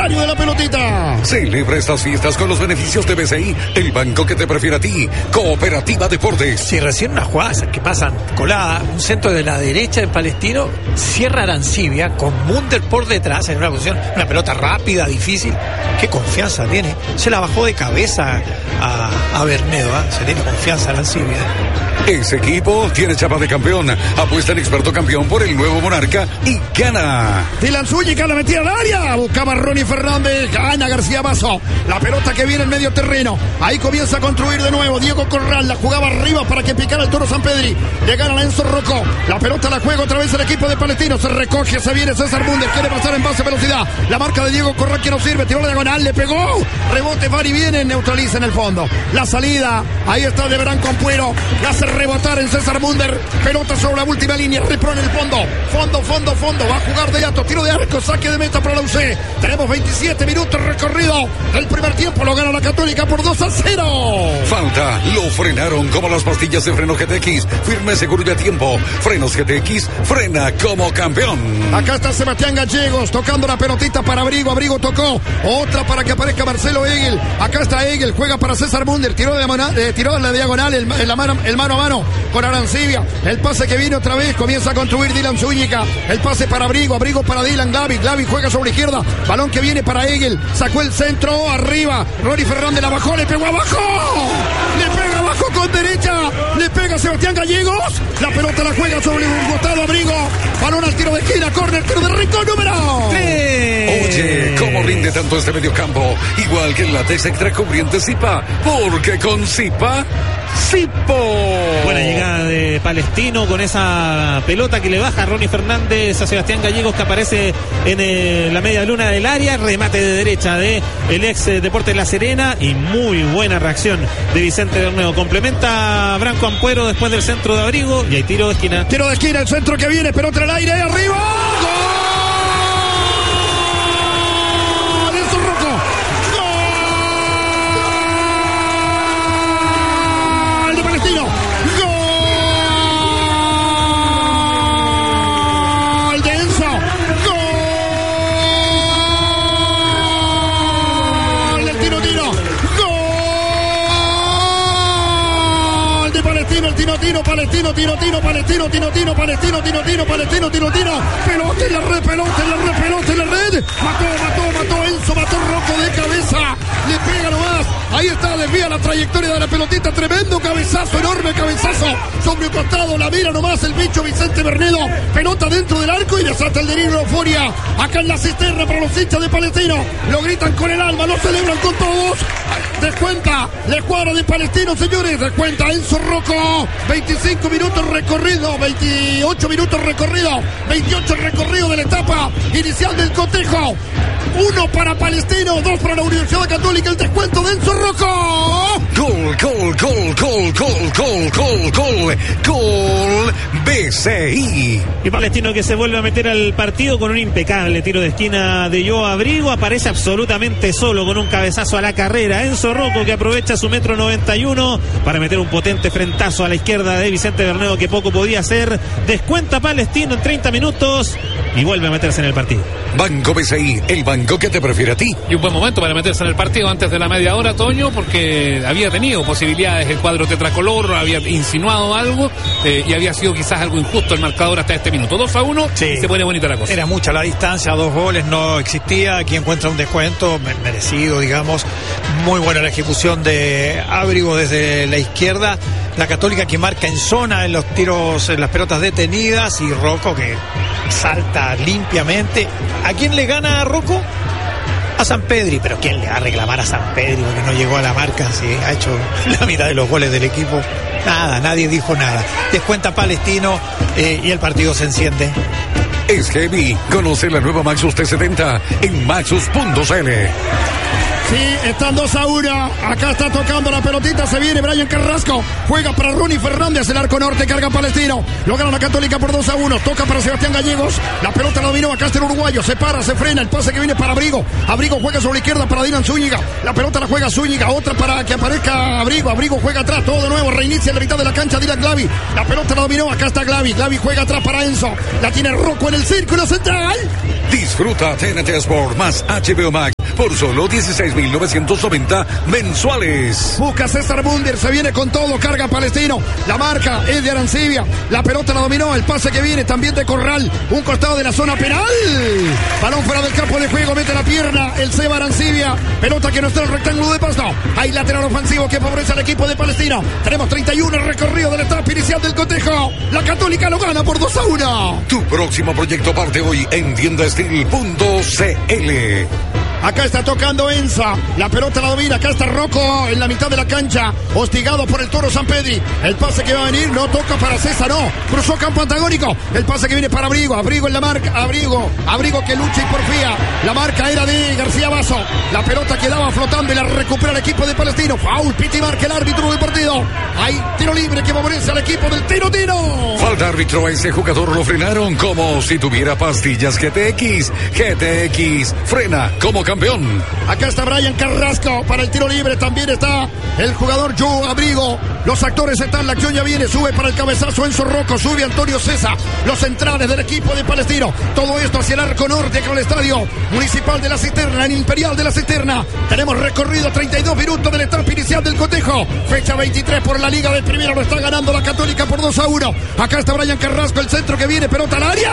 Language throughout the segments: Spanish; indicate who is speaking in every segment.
Speaker 1: aniversario de la pelotita.
Speaker 2: Celebra estas fiestas con los beneficios de BCI, el banco que te prefiere a ti. Cooperativa Deportes.
Speaker 3: Si recién unas jugadas que pasan colada, un centro de la derecha en Palestino, cierra Arancibia con Munder por detrás en una posición, una pelota rápida, difícil. Qué confianza tiene. Se la bajó de cabeza a Bernedo, ¿eh? Se tiene confianza Arancibia.
Speaker 2: Ese equipo tiene chapa de campeón. Apuesta en experto campeón por el nuevo Monarca y gana.
Speaker 1: Dylan Zúñiga la metía al área. Buscaba Ronnie Fernández. Gana García Basso. La pelota que viene en medio terreno. Ahí comienza a construir de nuevo. Diego Corral la jugaba arriba para que picara el Toro Sampedri. Le gana a Enzo Rocco. La pelota la juega otra vez el equipo de Palestino. Se recoge, se viene César Munder. Quiere pasar en base a velocidad. La marca de Diego Corral que no sirve. Tiró la diagonal. Le pegó. Rebote, va y viene. Neutraliza en el fondo. La salida. Ahí está de Verán con Puero. La hace rebotar en César Munder. Pelota sobre la última línea. Repro en el fondo. Fondo. Va a jugar de Yato. Tiro de arco. Saque de meta para la UC. Tenemos 27 minutos recorrido. El primer tiempo lo gana la Católica por 2-0.
Speaker 2: Falta. Lo frenaron como las pastillas de freno GTX. Firme, seguro y a tiempo. Frenos GTX. Frena como campeón.
Speaker 1: Acá está Sebastián Gallegos tocando la pelotita para Abrigo. Abrigo tocó. Otra para que aparezca Marcelo Egel. Acá está Egel. Juega para César Munder. Tiró en la diagonal. El mano a mano con Arancibia. El pase que viene otra vez. Comienza a construir Dylan Zúñiga. El pase para Abrigo. Abrigo para Dylan. Gaby juega sobre izquierda. Balón que viene para Egel. Sacó el centro. Arriba. Ronnie Fernández la bajó. Le pegó abajo. Le pega abajo con derecha. Le pega Sebastián Gallegos. La pelota la juega sobre un costado Abrigo. Balón al tiro de esquina. Córner. Tiro de rincón número 3.
Speaker 2: Oye, ¿cómo rinde tanto este mediocampo? Igual que el látex extra cubriente Zipa. Porque con Zipa, Zipo.
Speaker 4: Buena llegada de Palestino con esa pelota que le baja a Ronnie Fernández a Sebastián Gallegos, que aparece en la media luna del área. Remate de derecha de el ex Deportes La Serena y muy buena reacción de Vicente Bernedo. Complementa Branco Ampuero después del centro de Abrigo y hay tiro de esquina.
Speaker 1: Tiro de esquina, el centro que viene, pelota al aire, arriba. ¡Gol! Palestino, pelota en la red, mató Enzo, mató Rocco de cabeza, le pega nomás, ahí está, desvía la trayectoria de la pelotita, tremendo cabezazo, enorme cabezazo, sobre el costado, la mira nomás el bicho Vicente Bernedo, pelota dentro del arco y desata el delirio de euforia, acá en la cisterna para los hinchas de Palestino, lo gritan con el alma, lo celebran con todos, descuenta la escuadra de Palestino, señores, descuenta Enzo Rocco, 25 minutos recorrido, 28 minutos recorrido, 28 recorrido de la etapa inicial del cotejo. 1 para Palestino, 2 para la Universidad Católica, el descuento de Enzo Rocco.
Speaker 2: Gol BCI.
Speaker 4: Y Palestino que se vuelve a meter al partido con un impecable tiro de esquina de Joao Abrigo. Aparece absolutamente solo con un cabezazo a la carrera. Enzo Rocco que aprovecha su 1,91 m para meter un potente frentazo a la izquierda de Vicente Bernedo que poco podía hacer. Descuenta Palestino en 30 minutos y vuelve a meterse en el partido.
Speaker 2: Banco BCI, el banco que te prefiere a ti.
Speaker 5: Y un buen momento para meterse en el partido antes de la media hora, Toño, porque había tenido posibilidades el cuadro tetracolor, había insinuado algo y había sido quizás algo injusto el marcador hasta este minuto. 2-1, sí. Se pone bonita la cosa.
Speaker 3: Era mucha la distancia, 2 goles, no existía. Aquí encuentra un descuento merecido, digamos. Muy buena la ejecución de Abrigo desde la izquierda. La Católica que marca en zona en los tiros, en las pelotas detenidas, y Rocco que salta limpiamente. ¿A quién le gana a Rocco? A Sampedri, pero ¿quién le va a reclamar a Sampedri porque no llegó a la marca? Si ha hecho la mitad de los goles del equipo. Nada, nadie dijo nada. Descuenta Palestino y el partido se enciende.
Speaker 2: Es heavy. Conoce la nueva Maxus T70 en maxus.cl.
Speaker 1: Sí, están 2-1. Acá está tocando la pelotita. Se viene Brian Carrasco. Juega para Ronnie Fernández. El arco norte carga Palestino. Lo gana la Católica por 2-1. Toca para Sebastián Gallegos. La pelota la dominó. Acá está el uruguayo. Se para, se frena. El pase que viene para Abrigo. Abrigo juega sobre la izquierda para Dylan Zúñiga. La pelota la juega Zúñiga. Otra para que aparezca Abrigo. Abrigo juega atrás. Todo de nuevo. Reinicia en la mitad de la cancha Dylan Glavi. La pelota la dominó. Acá está Glavi. Glavi juega atrás para Enzo. La tiene Rocco en el círculo central.
Speaker 2: Disfruta TNT Sport más HBO Max. por solo 16.990 mensuales.
Speaker 1: Busca César Munder, se viene con todo, carga Palestino. La marca es de Arancibia. La pelota la dominó, el pase que viene también de Corral. Un costado de la zona penal. Balón fuera del campo de juego, mete la pierna el Seba Arancibia. Pelota que no está en el rectángulo de pasto. Hay lateral ofensivo que favorece al equipo de Palestino. Tenemos 31 recorrido de la etapa inicial del cotejo. La Católica lo gana por 2-1.
Speaker 2: Tu próximo proyecto parte hoy en tiendastil.cl.
Speaker 1: Acá está tocando Enza. La pelota la domina. Acá está Rocco en la mitad de la cancha. Hostigado por el Toro Sampedri. El pase que va a venir no toca para César, no. Cruzó campo antagónico. El pase que viene para Abrigo. Abrigo en la marca. Abrigo que lucha y porfía. La marca era de García Basso. La pelota quedaba flotando y la recupera el equipo de Palestino. Foul, piti marca el árbitro del partido. Hay tiro libre que favorece al equipo del Tiro.
Speaker 2: Falta árbitro, a ese jugador lo frenaron como si tuviera pastillas GTX. GTX frena como campeón.
Speaker 1: Acá está Brian Carrasco para el tiro libre. También está el jugador Joe Abrigo. Los actores están, la acción ya viene. Sube para el cabezazo Enzo Rocco. Sube Antonio César. Los centrales del equipo de Palestino. Todo esto hacia el arco norte con el estadio municipal de la Cisterna, en Imperial de la Cisterna. Tenemos recorrido 32 minutos de la etapa inicial del cotejo. Fecha 23 por la Liga de Primera. Lo está ganando la Católica por 2-1. Acá está Brian Carrasco, el centro que viene. Pelota al área.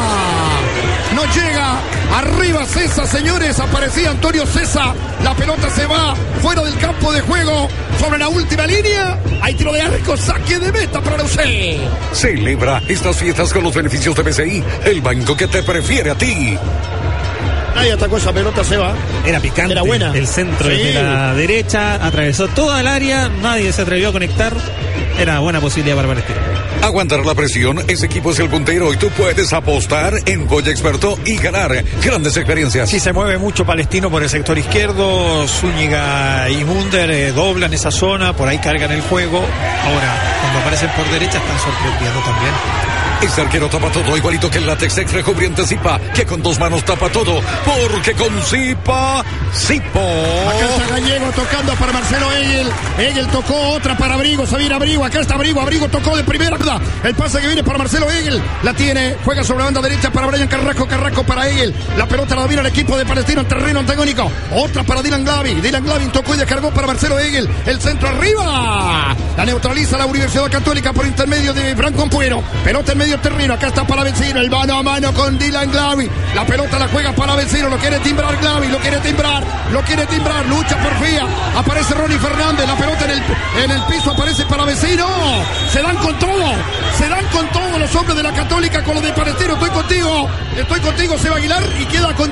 Speaker 1: No llega. Arriba César, señores. Aparecía Antonio César. La pelota se va fuera del campo de juego. Sobre la última línea. Hay tiro de arco. Saque de meta para la UC.
Speaker 2: Celebra estas fiestas con los beneficios de BCI, el banco que te prefiere a ti.
Speaker 1: Nadie atacó esa pelota, Seba.
Speaker 4: Era picante.
Speaker 1: Era buena.
Speaker 4: El centro desde la derecha. Atravesó toda el área. Nadie se atrevió a conectar. Era buena posibilidad para Palestino.
Speaker 2: Aguantar la presión, ese equipo es el puntero y tú puedes apostar en Polla Experto y ganar grandes experiencias.
Speaker 3: Sí, se mueve mucho Palestino por el sector izquierdo. Zúñiga y Munder doblan esa zona, por ahí cargan el juego. Ahora, cuando aparecen por derecha están sorprendiendo también.
Speaker 2: Este arquero tapa todo, igualito que el látex extra cubriente Zipa, que con 2 manos tapa todo, porque con Zipa, Zipo.
Speaker 1: Acá está Gallego tocando para Marcelo Egel. Egel tocó otra para Abrigo, se viene Abrigo, acá está Abrigo, Abrigo tocó de primera. El pase que viene para Marcelo Egel, la tiene, juega sobre la banda derecha para Brian Carrasco, Carrasco para Egel. La pelota la domina el equipo de Palestino en terreno antagónico. Otra para Dylan Glavin, Dylan Glavin tocó y descargó para Marcelo Egel. El centro arriba, la neutraliza la Universidad Católica por intermedio de Franco Ampuero. Pelota en medio terreno, acá está para Vecino, el mano a mano con Dylan Glavin. La pelota la juega para Vecino, lo quiere timbrar Glavin, lo quiere timbrar, lucha porfía. Aparece Ronnie Fernández, la pelota en el piso aparece para Vecino. Se dan con todo los hombres de la Católica con los de Palestino. Estoy contigo, Seba Aguilar, y queda con...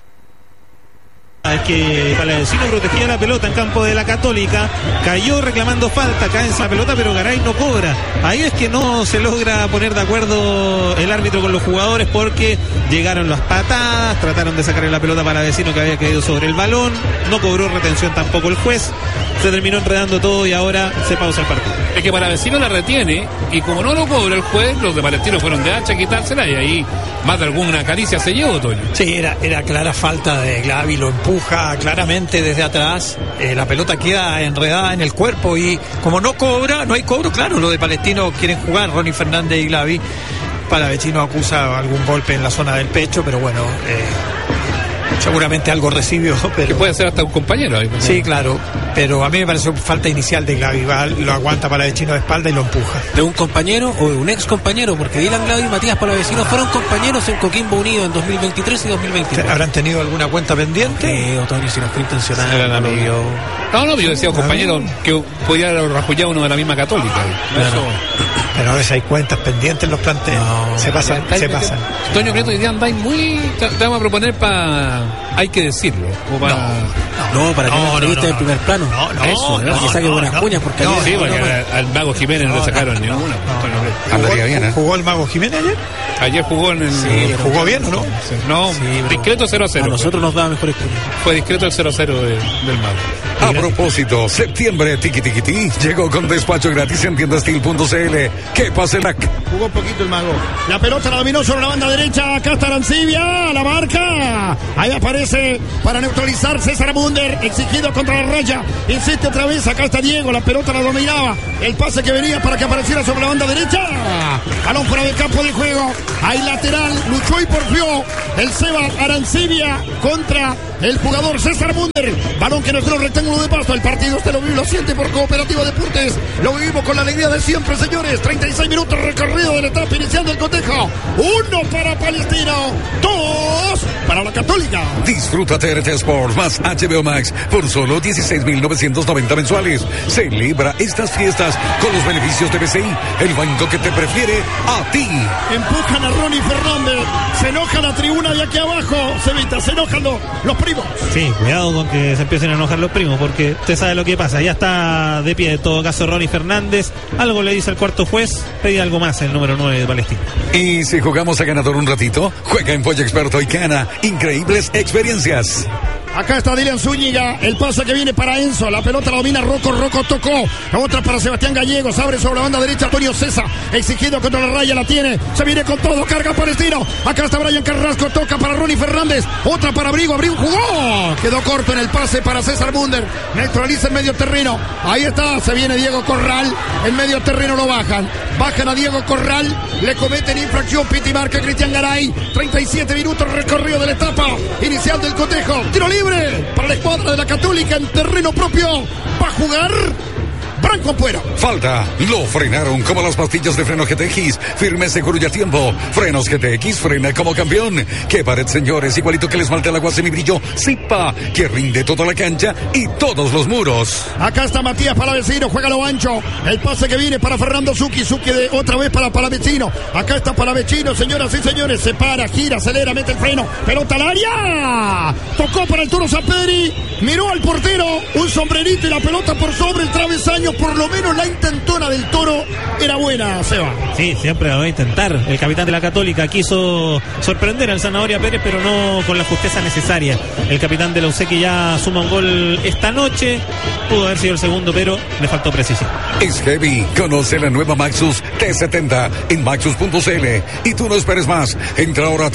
Speaker 4: Es que Palestino protegía la pelota en campo de la Católica, cayó reclamando falta, cae esa pelota, pero Garay no cobra. Ahí es que no se logra poner de acuerdo el árbitro con los jugadores, porque llegaron las patadas, trataron de sacarle la pelota para Vecino que había caído sobre el balón, no cobró retención tampoco el juez, se terminó enredando todo y ahora se pausa el partido.
Speaker 5: Es que para Vecino la retiene y como no lo cobra el juez, los de Palestino fueron de hacha a quitársela y ahí más de alguna caricia se llevó, Toño.
Speaker 3: Sí, era clara falta de Glavi, lo empuja claramente desde atrás, la pelota queda enredada en el cuerpo y como no cobra, no hay cobro, claro, los de Palestino quieren jugar, Ronnie Fernández y Glavi. Palavecino acusa algún golpe en la zona del pecho, pero bueno, seguramente algo recibió, pero...
Speaker 5: Que puede ser hasta un compañero ahí,
Speaker 3: sí, claro, pero a mí me pareció falta inicial de Glavi, lo aguanta Palavecino de espalda y lo empuja.
Speaker 6: ¿De un compañero o de un ex compañero? Porque Dylan Glavin y Matías Palavecino fueron compañeros en Coquimbo Unido en 2023 y 2023.
Speaker 3: ¿Habrán tenido alguna cuenta pendiente?
Speaker 6: Otoño, si no fue intencional.
Speaker 3: Eran amigos.
Speaker 5: No, yo decía compañero que podía haber rajullado uno de la misma Católica.
Speaker 3: Claro. Pero a veces hay cuentas pendientes en los planteles. No, se pasan.
Speaker 5: Toño Prieto y Dian Dain te vamos a proponer hay que decirlo.
Speaker 6: Para que no entrevista en primer plano. Eso, para que saque buenas cuñas. Porque
Speaker 5: al Mago Jiménez no le sacaron ni una.
Speaker 2: Andaría bien,
Speaker 3: ¿Jugó el Mago Jiménez ayer?
Speaker 5: Ayer jugó en el...
Speaker 3: Sí, ¿jugó bien o no?
Speaker 5: No, discreto 0-0.
Speaker 6: A nosotros nos daba mejores cuñas.
Speaker 5: Fue discreto el 0-0 del Mago.
Speaker 2: A propósito, septiembre, tiki llegó con despacho gratis en tiendastil.cl. ¿Qué pasa,
Speaker 1: Jugó un poquito el Mago. La pelota la dominó sobre la banda derecha. Acá está Arancibia, la marca. Ahí aparece para neutralizar César Munder, exigido contra la raya. Insiste otra vez, acá está Diego, la pelota la dominaba. El pase que venía para que apareciera sobre la banda derecha. Balón fuera del campo de juego. Hay lateral, luchó y porfió el Seba Arancibia contra el jugador César Munder. Balón que no es el rectángulo de pasto. El partido usted lo vive, lo siente por Cooperativa Deportes. Lo vivimos con la alegría de siempre, señores. 36 minutos recorrido de la etapa iniciando el cotejo. 1 para Palestino, 2 para la Católica.
Speaker 2: Disfruta TRT Sports más HBO Max por solo 16.990 mensuales. Celebra estas fiestas con los beneficios de BCI, el banco que te prefiere a ti.
Speaker 1: Empujan a Ronnie Fernández. Se enoja la tribuna de aquí abajo. Se enojan los primos.
Speaker 4: Sí, cuidado con que se empiecen a enojar los primos, porque usted sabe lo que pasa. Ya está de pie, en todo caso, Ronnie Fernández. Algo le dice al cuarto juez, pedí algo más el número 9 de Palestino.
Speaker 2: Y si jugamos a ganador un ratito, juega en Pollo Experto y gana increíbles experiencias.
Speaker 1: Acá está Dylan Zúñiga, el pase que viene para Enzo, la pelota la domina Rocco tocó, otra para Sebastián Gallegos, abre sobre la banda derecha Antonio César, exigido contra la raya, la tiene, se viene con todo, carga Palestino, acá está Brian Carrasco, toca para Ronnie Fernández, otra para Abrigo jugó, quedó corto en el pase para César Munder, neutraliza el medio terreno, ahí está, se viene Diego Corral, el medio terreno lo bajan a Diego Corral, le cometen infracción, piti marca Cristian Garay, 37 minutos recorrido de la etapa inicial del cotejo, tiro libre para la escuadra de la Católica en terreno propio. Va a jugar Branco Puero.
Speaker 2: Falta. Lo frenaron como las pastillas de freno GTX. Firme, seguro y a tiempo. Frenos GTX, frena como campeón. Qué pared, señores. Igualito que les falta el agua semibrillo. Zipa, que rinde toda la cancha y todos los muros.
Speaker 1: Acá está Matías Palavecino. Juega lo ancho. El pase que viene para Fernando Zucchi. Zucchi de otra vez para Palavecino. Acá está Palavecino, señoras y señores. Se para, gira, acelera, mete el freno. Pelota al área. Tocó para el Toro Sampedri. Miró al portero. Un sombrerito y la pelota por sobre el travesaño. Por lo menos la intentona del Toro era buena, Seba.
Speaker 4: Sí, siempre la va a intentar. El capitán de la Católica quiso sorprender al Zanahoria Pérez, pero no con la justeza necesaria. El capitán de la UC que ya suma un gol esta noche. Pudo haber sido el segundo, pero le faltó precisión.
Speaker 2: Es heavy. Conoce la nueva Maxus T70 en Maxus.cl. Y tú no esperes más. Entra ahora a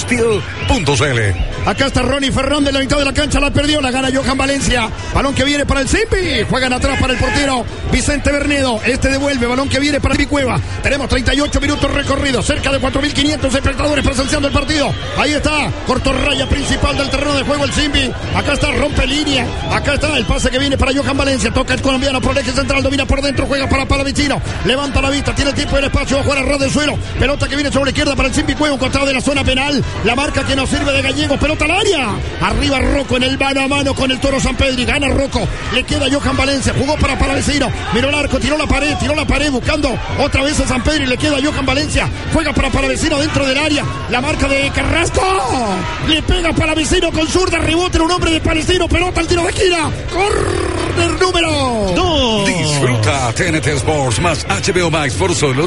Speaker 2: tiendasteel.cl.
Speaker 1: Acá está Ronnie Fernández en la mitad de la cancha. La perdió, la gana Johan Valencia. Balón que viene para el Simpi. Juegan atrás para el portero Vicente Bernedo. Este devuelve, balón que viene para mi Cueva. Tenemos 38 minutos recorridos. Cerca de 4.500 espectadores presenciando el partido. Ahí está, corto raya principal del terreno de juego el Simpi. Acá está, rompe línea. Acá está el pase que viene para Johan Valencia. Toca el colombiano por el eje central. Domina por dentro, juega para Palavecino. Levanta la vista, tiene el tiempo y el espacio. Va a jugar a ras del suelo. Pelota que viene sobre la izquierda para el Simpi Cueva. Un costado de la zona penal. La marca que nos sirve de Gallegos. Pelota al área. Arriba Rocco en el mano a mano con el Toro Sampedri. Gana Rocco. Le queda Johan Valencia. Jugó para Palavecino. Miró el arco, tiró la pared buscando otra vez a Sampedri. Le queda Johan Valencia. Juega para Palavecino dentro del área. La marca de Carrasco. Le pega Palavecino con zurda. Rebote en un hombre de Palestino. Pelota al tiro de esquina. Corner número 2.
Speaker 2: Disfruta TNT Sports más HBO Max por solo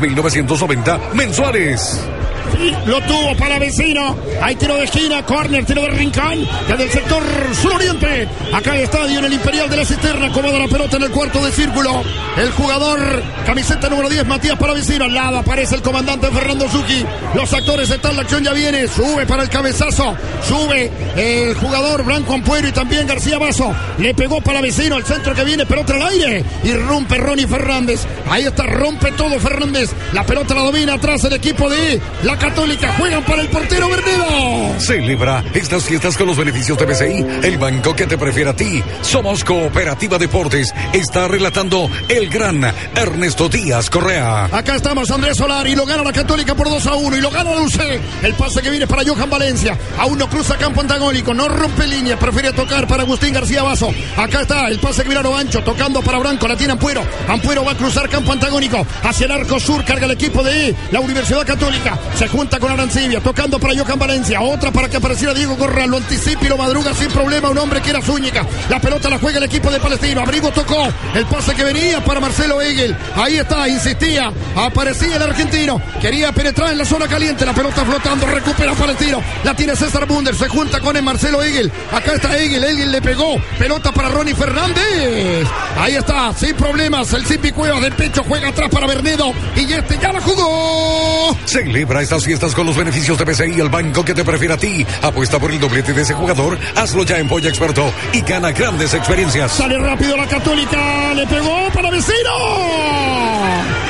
Speaker 2: 16.990 mensuales.
Speaker 1: Sí, lo tuvo Palavecino. Hay tiro de esquina, córner, tiro de rincón desde el sector suroriente. Acá el estadio en el Imperial de la Cisterna. Acomoda la pelota en el cuarto de círculo. El jugador, camiseta número 10, Matías Palavecino. Al lado aparece el comandante Fernando Zucchi. Los actores están, la acción ya viene. Sube para el cabezazo. Sube el jugador Branco Ampuero y también García Basso. Le pegó Palavecino, el centro que viene, pelota al aire. Y rompe Ronnie Fernández. Ahí está, rompe todo Fernández. La pelota la domina atrás el equipo de la Católica. Juegan para el portero Bernedo.
Speaker 2: Celebra estas fiestas con los beneficios de BCI, el banco que te prefiere a ti. Somos Cooperativa Deportes. Está relatando el gran Ernesto Díaz Correa.
Speaker 1: Acá estamos, Andrés Solari. Lo gana la Católica por 2-1 y lo gana la UC. El pase que viene para Johan Valencia. Aún no cruza campo antagónico. No rompe línea. Prefiere tocar para Agustín García Basso. Acá está el pase que viene a lo ancho. Tocando para Branco. La tiene Ampuero. Ampuero va a cruzar campo antagónico. Hacia el arco sur. Carga el equipo de la Universidad Católica. Se junta con Arancibia, tocando para Johan Valencia, otra para que apareciera Diego Corral, lo anticipa y lo madruga sin problema un hombre que era Zúñiga. La pelota la juega el equipo de Palestino. Abrigo tocó el pase que venía para Marcelo Egel. Ahí está, insistía, aparecía el argentino, quería penetrar en la zona caliente, la pelota flotando, recupera Palestino, la tiene César Munder, se junta con el Marcelo Egel. Acá está Egel le pegó, pelota para Ronnie Fernández. Ahí está, sin problemas, el Simpi Cuevas del pecho juega atrás para Bernedo y este ya la jugó.
Speaker 2: Celebra estas fiestas con los beneficios de BCI, el banco que te prefiere a ti. Apuesta por el doblete de ese jugador, hazlo ya en Polla Experto y gana grandes experiencias.
Speaker 1: Sale rápido la Católica, le pegó para Vecino.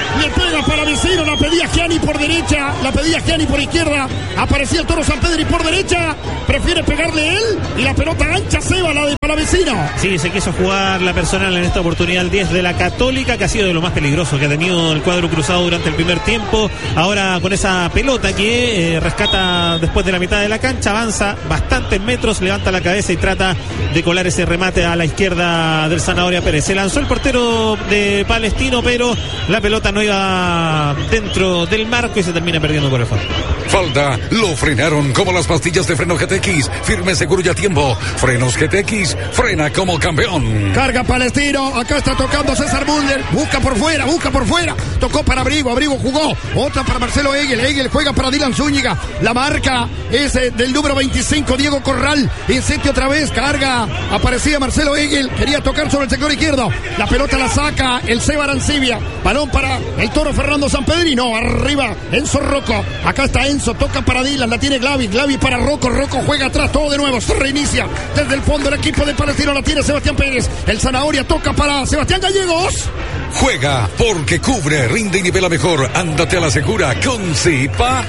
Speaker 1: le pega para Vecino, la pedía Gianni por derecha, la pedía Gianni por izquierda, aparecía el Toro Sampedri por derecha, prefiere pegarle él y la pelota ancha se va la de Palavecino.
Speaker 4: Sí, se quiso jugar la personal en esta oportunidad el 10 de la Católica, que ha sido de lo más peligroso que ha tenido el cuadro cruzado durante el primer tiempo. Ahora con esa pelota que rescata después de la mitad de la cancha, avanza bastantes metros, levanta la cabeza y trata de colar ese remate a la izquierda del Zanahoria Pérez. Se lanzó el portero de Palestino, pero la pelota no iba dentro del marco y se termina perdiendo por el fondo.
Speaker 2: Falta, lo frenaron como las pastillas de freno GTX, firme, seguro y a tiempo. Frenos GTX, frena como campeón.
Speaker 1: Carga Palestino, acá está tocando César Müller, busca por fuera, tocó para Abrigo jugó, otra para Marcelo Egel juega para Dylan Zúñiga, la marca es del número 25, Diego Corral, insiste otra vez, carga, aparecía Marcelo Egel, quería tocar sobre el sector izquierdo, la pelota la saca el Seba Arancibia, balón para el Toro Fernando Sampedrino, arriba Enzo Rocco, acá está Enzo, toca para Dylan, la tiene Glavi para Rocco juega atrás, todo de nuevo, se reinicia desde el fondo el equipo de Palestino, la tiene Sebastián Pérez, el Zanahoria toca para Sebastián Gallegos.
Speaker 2: Juega porque cubre, rinde y nivela mejor. Ándate a la segura con Zipa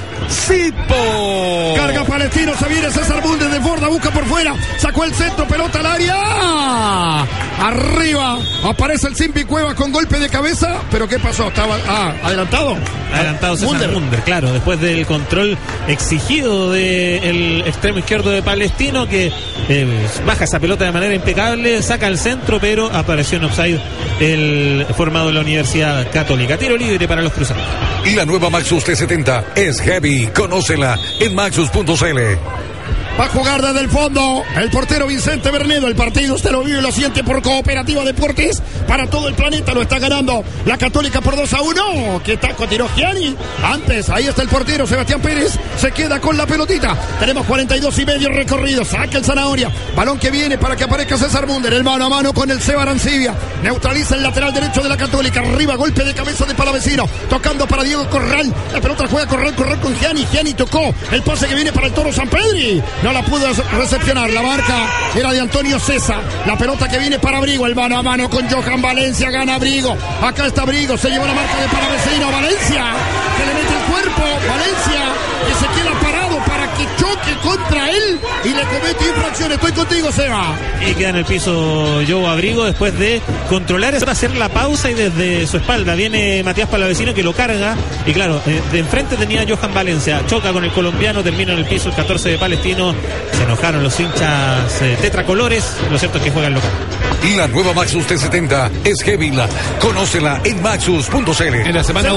Speaker 2: Sipo.
Speaker 1: Carga Palestino, se viene César Müller de Borda, busca por fuera, sacó el centro, pelota al área. Arriba aparece el Simpi Cuevas con golpe de cabeza, pero ¿qué pasó? Estaba adelantado.
Speaker 4: Adelantado César Müller, claro, después del control exigido del extremo izquierdo de Palestino, que baja esa pelota de manera impecable, saca el centro, pero apareció en offside el formado de la Universidad Católica. Tiro libre para los cruzados.
Speaker 2: Y la nueva Maxus T70 es heavy, conócela en maxus.cl.
Speaker 1: Va a jugar desde el fondo el portero Vicente Bernedo. El partido usted lo vive y lo siente por Cooperativa Deportes. Para todo el planeta lo está ganando la Católica por 2-1. ¿Qué taco tiró Gianni? Antes, ahí está el portero Sebastián Pérez. Se queda con la pelotita. Tenemos 42.5 recorridos. Saca el Zanahoria. Balón que viene para que aparezca César Müller. El mano a mano con el Seba Arancibia. Neutraliza el lateral derecho de la Católica. Arriba, golpe de cabeza de Palavecino. Tocando para Diego Corral. La pelota juega Corral con Gianni. Gianni tocó. El pase que viene para el Toro Sampedri. No la pudo recepcionar, la marca era de Antonio César, la pelota que viene para Abrigo, el mano a mano con Johan Valencia, gana Abrigo, acá está Abrigo, se llevó la marca de Palavecino, Valencia, que le mete el cuerpo, Valencia, que se queda parado para que choque contra él y le comete infracción. Estoy contigo, Seba.
Speaker 4: Y queda en el piso Joe Abrigo después de controlar, hacer la pausa, y desde su espalda viene Matías Palavecino que lo carga, y claro, de enfrente tenía Johan Valencia, choca con el colombiano, termina en el piso el 14 de Palestino. Se enojaron los hinchas tetracolores, lo cierto es que juegan local.
Speaker 2: Y la nueva Maxus T70 es heavy, conócela en maxus.cl.
Speaker 5: En la semana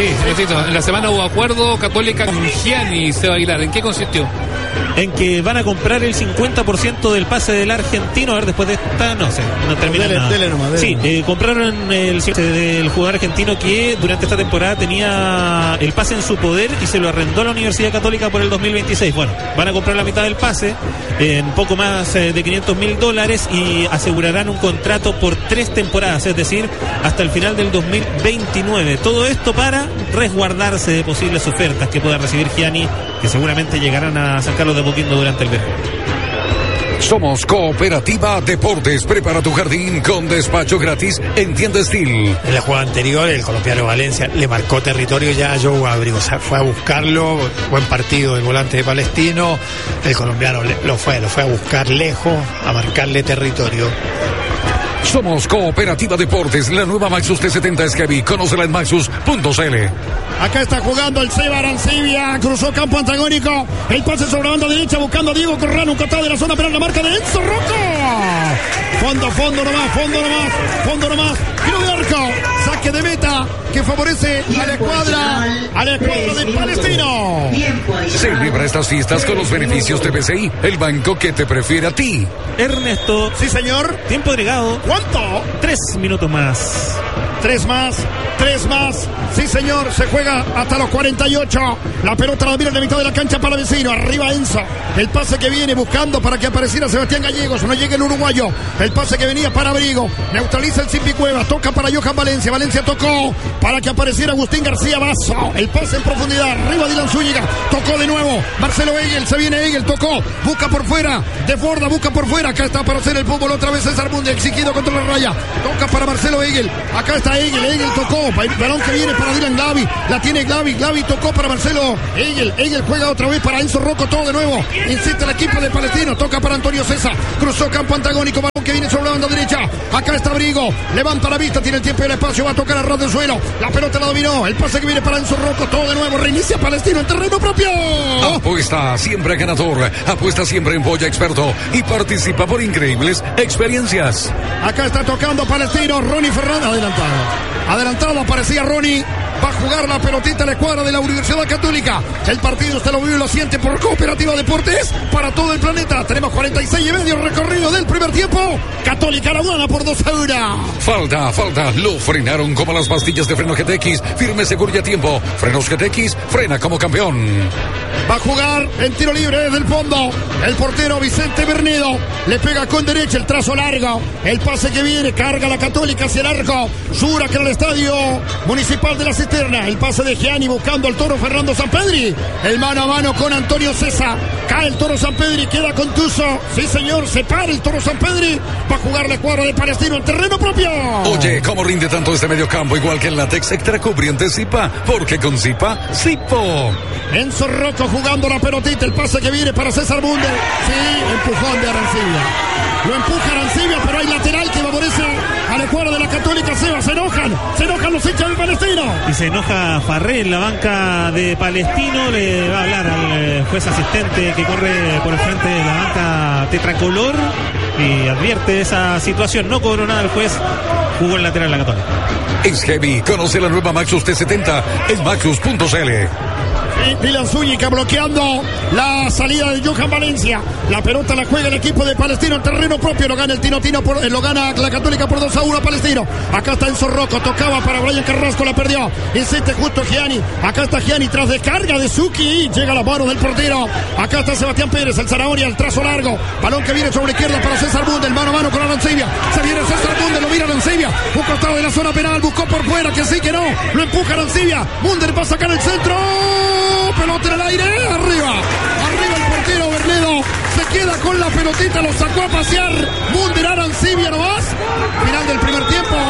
Speaker 5: hubo acuerdo Católica con Gianni y Seba Aguilar. ¿En qué consistió?
Speaker 4: En que van a comprar el 50% del pase del argentino. A ver, después de esta, no sé, no termina nada. Sí, compraron el del jugador argentino que durante esta temporada tenía el pase en su poder y se lo arrendó a la Universidad Católica por el 2026. Bueno, van a comprar la mitad del pase en poco más de $500,000 y asegurarán un contrato por 3 temporadas, es decir, hasta el final del 2029. Todo esto para resguardarse de posibles ofertas que pueda recibir Gianni, que seguramente llegarán a San Carlos de Apoquindo durante el verano.
Speaker 2: Somos Cooperativa Deportes. Prepara tu jardín con despacho gratis en Tienda Steel.
Speaker 3: En la jugada anterior, el colombiano Valencia le marcó territorio ya a Joe Abrigo. O sea, fue a buscarlo. Buen partido del volante de Palestino. El colombiano lo fue a buscar lejos, a marcarle territorio.
Speaker 2: Somos Cooperativa Deportes. La nueva Maxus T70 es heavy. Conócela en maxus.cl.
Speaker 1: Acá está jugando el Seba Arancibia. Cruzó campo antagónico. El pase sobre la banda derecha buscando a Diego Corral. Un costado de la zona, pero la marca de Enzo Rocco. Fondo nomás. Tiro de arco. Saque de meta que favorece a la escuadra de Palestino.
Speaker 2: Celebra estas fiestas con los beneficios de BCI, el banco que te prefiere a ti.
Speaker 4: Ernesto.
Speaker 1: Sí, señor.
Speaker 4: Tiempo agregado.
Speaker 1: ¿Cuánto?
Speaker 4: 3 minutos más.
Speaker 1: 3 más. Sí, señor. Se juega hasta los 48. La pelota la mira en la mitad de la cancha para Vecino. Arriba Enzo. El pase que viene buscando para que apareciera Sebastián Gallegos. No llega el uruguayo. El pase que venía para Abrigo. Neutraliza el Simpi Cuevas. Toca para Johan Valencia. Valencia tocó para que apareciera Agustín García Basso. El pase en profundidad. Arriba Dylan Zúñiga. Tocó de nuevo. Marcelo Egel. Se viene Egel. Tocó. Busca por fuera. De Borda. Busca por fuera. Acá está para hacer el fútbol otra vez César Müller. Exigido contra la raya. Toca para Marcelo Egel. Acá está está Egel tocó, balón que viene para Dylan Glavi, la tiene Glavi tocó para Marcelo Egel juega otra vez para Enzo Rocco, todo de nuevo, insiste el equipo de Palestino, toca para Antonio César, cruzó campo antagónico, balón que viene sobre la banda derecha, acá está Abrigo, levanta la vista, tiene el tiempo y el espacio, va a tocar a ras del suelo, la pelota la dominó, el pase que viene para Enzo Rocco, todo de nuevo, reinicia Palestino en terreno propio.
Speaker 2: Apuesta siempre ganador, apuesta siempre en Boya Experto y participa por increíbles experiencias.
Speaker 1: Acá está tocando Palestino, Ronnie Fernández, adelantado aparecía Ronnie, va a jugar la pelotita a la escuadra de la Universidad Católica. El partido usted lo vive y lo siente por Cooperativa Deportes para todo el planeta. Tenemos 46 y medio recorrido del primer tiempo. Católica la gana por 2-1.
Speaker 2: Falta, lo frenaron como las pastillas de freno GTX, firme, seguro y a tiempo. Frenos GTX, frena como campeón.
Speaker 1: Va a jugar en tiro libre desde el fondo. El portero Vicente Bernedo le pega con derecha, el trazo largo. El pase que viene, carga la Católica hacia el arco. Sura que en el estadio municipal de la Cisterna. El pase de Gianni buscando al toro Fernando Sampedri. El mano a mano con Antonio César. Cae el toro Sampedri, queda contuso. Sí, señor, se para el toro Sampedri. Va a jugar la escuadra de Palestino en terreno propio.
Speaker 2: Oye, ¿cómo rinde tanto este mediocampo? Igual que en látex extra cubriente Zipa. Porque con Zipa, Zipo.
Speaker 1: Enzo Rocco jugando la pelotita. El pase que viene para César Bunde. Sí, empujón de Arancibia. Lo empuja Arancibia, pero hay lateral que favorece a la escuadra de la Católica. Se enojan los hinchas del Palestino.
Speaker 4: Y se enoja Farré en la banca de Palestino. Le va a hablar al juez asistente que corre por el frente de la banca tetracolor y advierte esa situación. No cobró nada el juez, jugó el lateral de la Católica.
Speaker 2: Es heavy, conoce la nueva Maxus T70 en maxus.cl.
Speaker 1: Dylan Zúñiga bloqueando la salida de Johan Valencia. La pelota la juega el equipo de Palestino en terreno propio. Lo gana el lo gana la Católica por 2-1 a Palestino. Acá está Enzo Rocco, tocaba para Brian Carrasco, la perdió. Insiste justo Gianni. Acá está Gianni tras descarga de Suki. Llega a la mano del portero. Acá está Sebastián Pérez, el Zanahoria, el trazo largo. Balón que viene sobre izquierda para César Bunde. El mano a mano con Arancibia. Se viene César Bunde, lo mira Arancibia. Un costado de la zona penal, buscó por fuera, que sí, que no. Lo empuja Arancibia. Bunde va a sacar el centro. Pelota en el aire, arriba el portero Bernedo, se queda con la pelotita, lo sacó a pasear, Bunde Arancibia nomás, final del primer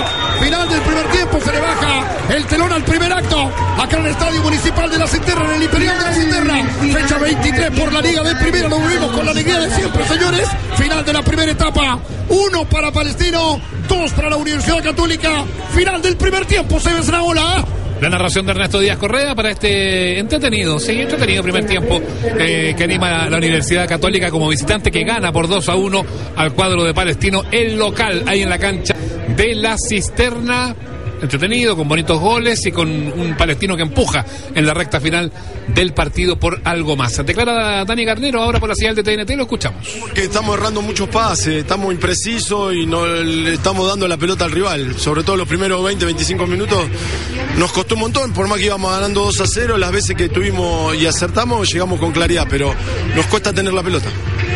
Speaker 1: tiempo, se le baja el telón al primer acto, acá en el Estadio Municipal de la Cisterna, en el interior de la Cisterna, fecha 23 por la Liga de Primera, lo vivimos con la alegría de siempre, señores, final de la primera etapa, 1 para Palestino, 2 para la Universidad Católica, final del primer tiempo, se ve la ola.
Speaker 5: La narración de Ernesto Díaz Correa para este entretenido primer tiempo que anima a la Universidad Católica como visitante, que gana por 2-1 al cuadro de Palestino, el local ahí en la cancha de la Cisterna. Entretenido, con bonitos goles y con un Palestino que empuja en la recta final del partido por algo más. Declara Dani Garnero ahora por la señal de TNT, lo escuchamos.
Speaker 7: Que estamos errando muchos pases, estamos imprecisos y no le estamos dando la pelota al rival. Sobre todo los primeros 20-25 minutos nos costó un montón, por más que íbamos ganando 2-0, las veces que tuvimos y acertamos llegamos con claridad, pero nos cuesta tener la pelota.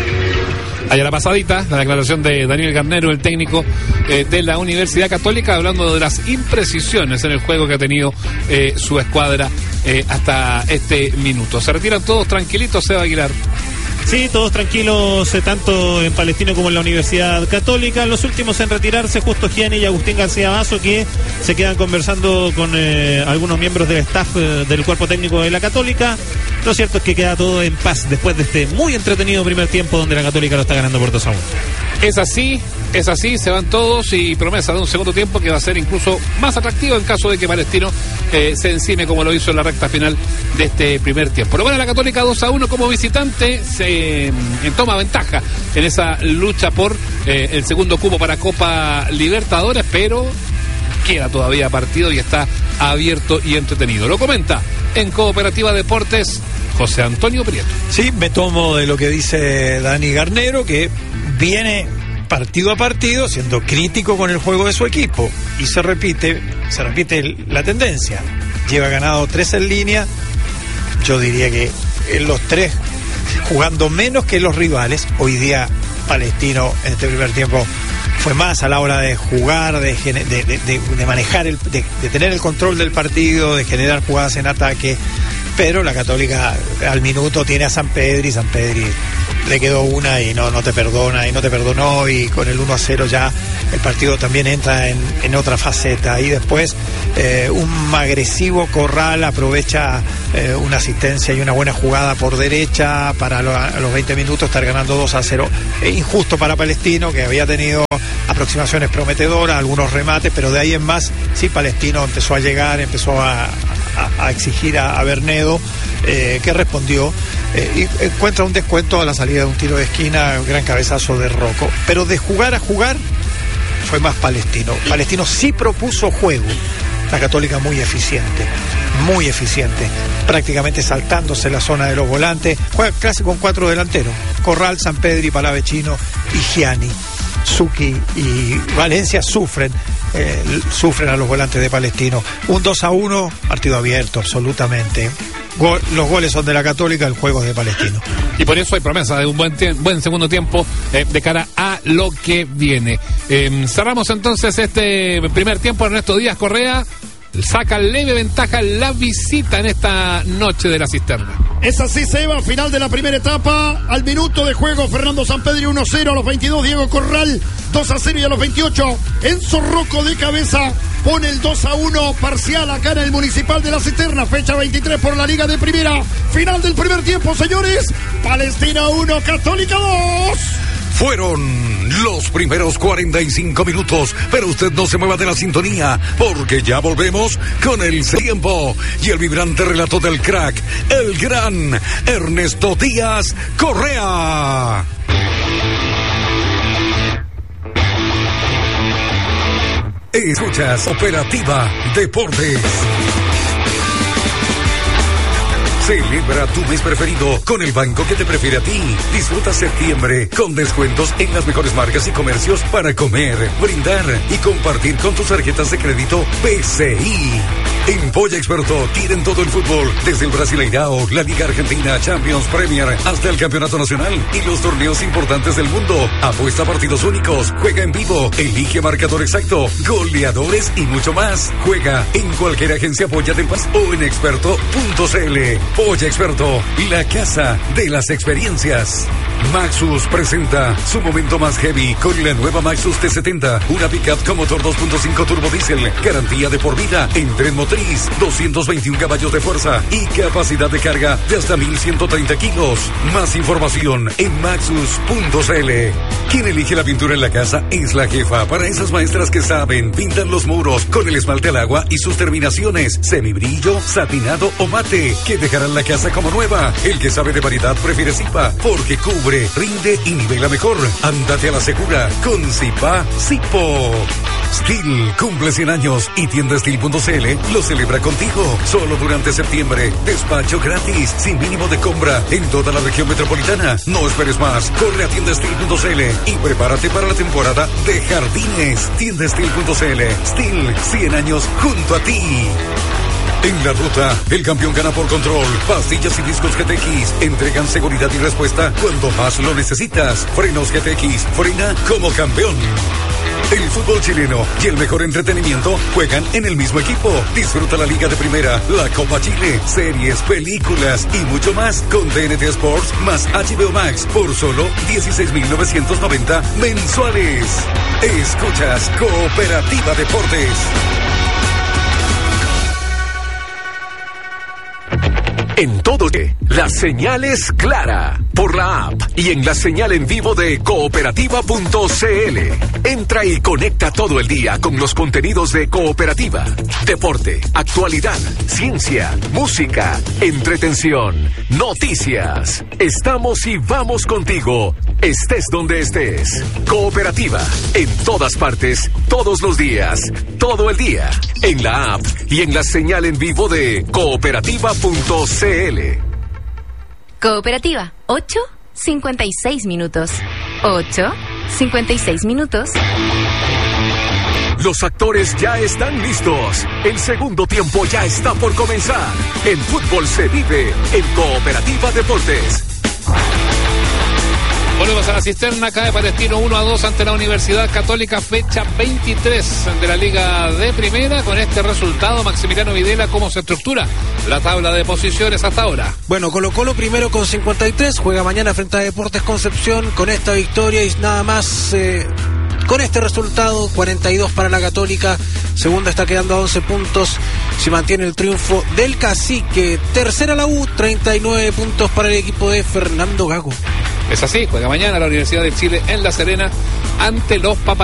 Speaker 5: Allá la pasadita, la declaración de Daniel Garnero, el técnico de la Universidad Católica, hablando de las imprecisiones en el juego que ha tenido su escuadra hasta este minuto. Se retiran todos tranquilitos, Seba Aguilar.
Speaker 4: Sí, todos tranquilos, tanto en Palestino como en la Universidad Católica. Los últimos en retirarse, justo Gianni y Agustín García Basso, que se quedan conversando con algunos miembros del staff del cuerpo técnico de la Católica. Lo cierto es que queda todo en paz después de este muy entretenido primer tiempo donde la Católica lo está ganando por 2-1.
Speaker 5: Es así, se van todos y promesa de un segundo tiempo que va a ser incluso más atractivo en caso de que Palestino se encime como lo hizo en la recta final de este primer tiempo. Lo gana la Católica 2-1 como visitante, se toma ventaja en esa lucha por el segundo cupo para Copa Libertadores, pero queda todavía partido y está abierto y entretenido. Lo comenta en Cooperativa Deportes José Antonio Prieto.
Speaker 3: Sí, me tomo de lo que dice Dani Garnero, que viene partido a partido siendo crítico con el juego de su equipo y se repite la tendencia. Lleva ganado 3 en línea, yo diría que en los 3 jugando menos que los rivales. Hoy día Palestino en este primer tiempo fue más a la hora de jugar, de manejar, de tener el control del partido, de generar jugadas en ataque, pero la Católica al minuto tiene a Sampedri le quedó una y no te perdona, y no te perdonó, y con el 1-0 ya el partido también entra en otra faceta. Y después un agresivo Corral aprovecha una asistencia y una buena jugada por derecha para a los 20 minutos estar ganando 2-0. Injusto para Palestino, que había tenido aproximaciones prometedoras, algunos remates, pero de ahí en más sí, Palestino empezó a llegar, empezó a exigir a Bernedo, que respondió, y encuentra un descuento a la salida de un tiro de esquina, un gran cabezazo de Rocco. Pero de jugar a jugar fue más Palestino. Palestino sí propuso juego, la Católica muy eficiente, prácticamente saltándose la zona de los volantes. Juega casi con 4 delanteros: Corral, Sampedri, Palavecino y Gianni. Zucchi y Valencia sufren a los volantes de Palestino. Un 2-1, partido abierto absolutamente. Los goles son de la Católica, el juego es de Palestino.
Speaker 5: Y por eso hay promesa de un buen segundo tiempo de cara a lo que viene. Cerramos entonces este primer tiempo. Ernesto Díaz Correa saca leve ventaja la visita en esta noche de la Cisterna.
Speaker 1: Es así, Seba, final de la primera etapa. Al minuto de juego, Fernando Sampedri 1-0, a los 22 Diego Corral 2-0, y a los 28 Enzo Rocco de cabeza pone el 2-1 parcial acá en el Municipal de la Cisterna, fecha 23 por la Liga de Primera. Final del primer tiempo, señores. Palestina 1, Católica 2.
Speaker 2: Fueron los primeros 45 minutos, pero usted no se mueva de la sintonía, porque ya volvemos con el tiempo y el vibrante relato del crack, el gran Ernesto Díaz Correa. Escuchas Operativa Deportes. Celebra tu mes preferido con el banco que te prefiere a ti. Disfruta septiembre con descuentos en las mejores marcas y comercios para comer, brindar y compartir con tus tarjetas de crédito BCI. En Polla Experto tienen todo el fútbol, desde el Brasileirao, la Liga Argentina, Champions, Premier, hasta el Campeonato Nacional y los torneos importantes del mundo. Apuesta a partidos únicos, juega en vivo, elige marcador exacto, goleadores y mucho más. Juega en cualquier agencia Polla del Paz o en experto.cl. Polla Experto, la casa de las experiencias. Maxus presenta su momento más heavy con la nueva Maxus T70, una pickup con motor 2.5 turbo diésel, garantía de por vida en tren motriz, 221 caballos de fuerza y capacidad de carga de hasta 1.130 kilos. Más información en maxus.cl. Quien elige la pintura en la casa es la jefa, para esas maestras que saben pintar los muros con el esmalte al agua y sus terminaciones semibrillo, satinado o mate, que dejarán la casa como nueva. El que sabe de variedad prefiere Zipa, porque cubre, rinde y nivela mejor. Ándate a la segura con Zipa Zipo. Steel cumple 100 años y tienda Steel.cl lo celebra contigo. Solo durante septiembre. Despacho gratis, sin mínimo de compra en toda la región metropolitana. No esperes más. Corre a tienda Steel.cl y prepárate para la temporada de jardines. Tienda Steel.cl. Steel, 100 años junto a ti. En la ruta, el campeón gana por control. Pastillas y discos GTX entregan seguridad y respuesta cuando más lo necesitas. Frenos GTX, frena como campeón. El fútbol chileno y el mejor entretenimiento juegan en el mismo equipo. Disfruta la Liga de Primera, la Copa Chile, series, películas y mucho más con TNT Sports más HBO Max por solo 16.990 mensuales. Escuchas Cooperativa Deportes.
Speaker 8: En todo la señal es clara por la app y en la señal en vivo de cooperativa.cl. Entra y conecta todo el día con los contenidos de Cooperativa. Deporte, actualidad, ciencia, música, entretención, noticias. Estamos y vamos contigo, estés donde estés. Cooperativa, en todas partes, todos los días, todo el día. En la app y en la señal en vivo de cooperativa.cl.
Speaker 9: Cooperativa, 8:56 minutos. 8:56 minutos.
Speaker 8: Los actores ya están listos. El segundo tiempo ya está por comenzar. El fútbol se vive en Cooperativa Deportes.
Speaker 5: Volvemos a la cisterna, cae Palestino 1-2 ante la Universidad Católica, fecha 23 de la Liga de Primera. Con este resultado, Maximiliano Videla, ¿cómo se estructura la tabla de posiciones hasta ahora?
Speaker 6: Bueno, Colo-Colo primero con 53, juega mañana frente a Deportes Concepción. Con esta victoria y nada más, con este resultado, 42 para la Católica. Segunda está quedando a 11 puntos. Si mantiene el triunfo del Cacique. Tercera la U, 39 puntos para el equipo de Fernando Gago.
Speaker 5: Es así, juega mañana la Universidad de Chile en La Serena ante los Papayos.